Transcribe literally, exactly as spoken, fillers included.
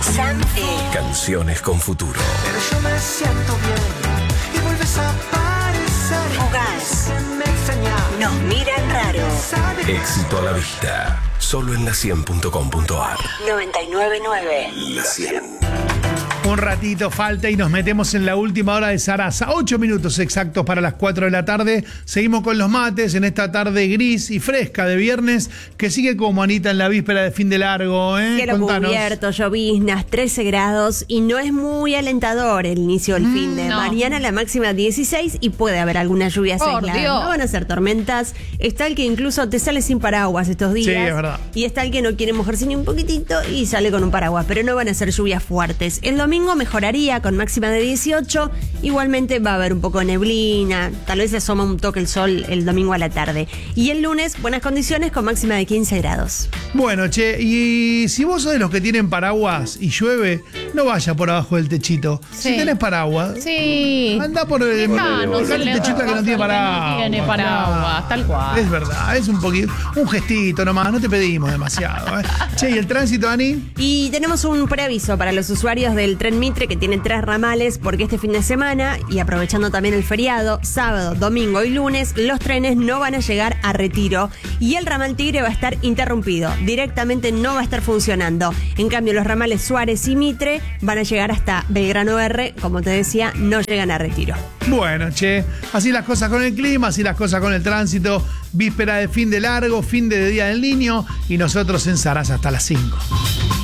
Santi. Canciones con futuro. Pero yo me siento bien y vuelves a aparecer. Fugaz. Me extrañas. Nos miran raro. ¿Sabes? Éxito a la vista. Solo en la cien punto com punto ar. noventa y nueve punto nueve. La cien. Un ratito falta y nos metemos en la última hora de Sarasa. Ocho minutos exactos para las cuatro de la tarde. Seguimos con los mates en esta tarde gris y fresca de viernes, que sigue como Anita en la víspera de fin de largo, ¿eh? Cielo Contanos. cubierto, lloviznas, trece grados y no es muy alentador el inicio del Mm, fin de no. mañana. La máxima dieciséis y puede haber algunas lluvias Por aisladas. Dios. No van a ser tormentas. Está el que incluso te sale sin paraguas estos días. Sí, es verdad. Y está el que no quiere mojarse ni un poquitito y sale con un paraguas, pero no van a ser lluvias fuertes. El domingo mejoraría con máxima de dieciocho. Igualmente va a haber un poco de neblina, tal vez se asoma un toque el sol el domingo a la tarde. Y el lunes, buenas condiciones con máxima de quince grados. Bueno, che, y si vos sos de los que tienen paraguas y llueve, no vaya por abajo del techito. Sí. Si tenés paraguas, Sí. anda por el, Lejano, por se el le techito que no tiene paraguas. No tiene paraguas, tal cual. Es verdad, es un poquito, un gestito nomás, no te pedimos demasiado. ¿eh? Che, ¿y el tránsito, Ani? Y tenemos un preaviso para los usuarios del Tren Mitre que tienen tres ramales porque este fin de semana y aprovechando también el feriado, sábado, domingo y lunes, los trenes no van a llegar a Retiro y el ramal Tigre va a estar interrumpido. Directamente no va a estar funcionando. En cambio, los ramales Suárez y Mitre van a llegar hasta Belgrano R, como te decía, no llegan a Retiro. Bueno, che, así las cosas con el clima, así las cosas con el tránsito. Víspera de fin de largo, fin de Día del Niño y nosotros en Sarasa hasta las cinco.